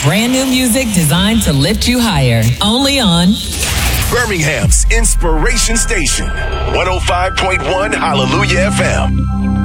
Brand new music designed to lift you higher. Only on Birmingham's Inspiration Station, 105.1 Hallelujah FM.